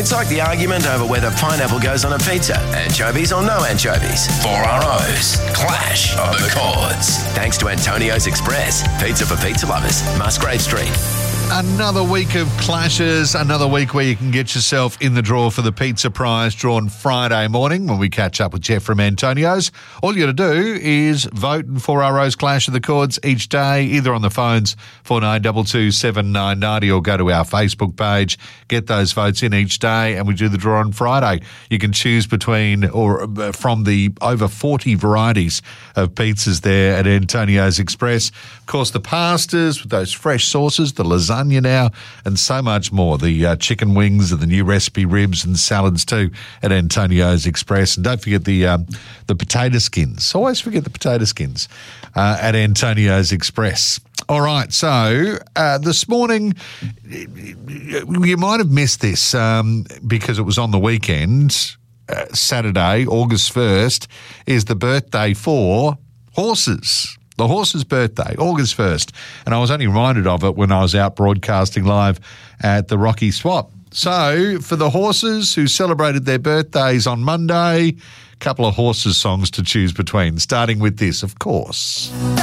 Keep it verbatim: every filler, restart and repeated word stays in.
It's like the argument over whether pineapple goes on a pizza, anchovies or no anchovies. Four R O's Clash of the Chords. Thanks to Antonio's Express, pizza for pizza lovers, Musgrave Street. Another week of clashes, another week where you can get yourself in the draw for the pizza prize drawn Friday morning when we catch up with Jeff from Antonio's. All you got to do is vote in four R O's Clash of the Chords each day, either on the phones four nine two two, seven nine nine zero or go to our Facebook page. Get those votes in each day and we do the draw on Friday. You can choose between or from the over forty varieties of pizzas there at Antonio's Express. Of course, the pastas with those fresh sauces, the lasagna now, and so much more. The uh, chicken wings and the new recipe ribs and salads too at Antonio's Express. And don't forget the um, the potato skins. Always forget the potato skins uh, at Antonio's Express. All right, so uh, this morning, you might have missed this um, because it was on the weekend. Uh, Saturday, August first, is the birthday for horses. The horse's birthday, August first. And I was only reminded of it when I was out broadcasting live at the Rocky Swap. So for the horses who celebrated their birthdays on Monday, a couple of horses songs to choose between, starting with this, of course.